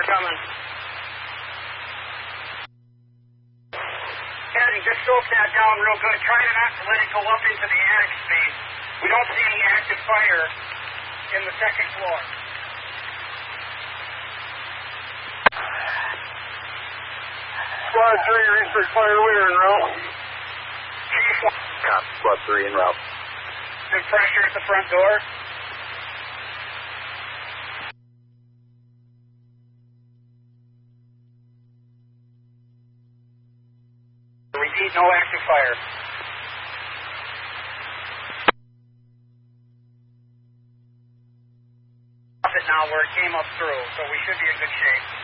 coming. Captain, just soak that down real good. Try not to let it go up into the attic space. We don't see any active fire in the second floor. Squad 3, research fire leader en route. Squad 3 en route. Good pressure at the front door. Repeat, no active fire. It now where it came up through, so we should be in good shape.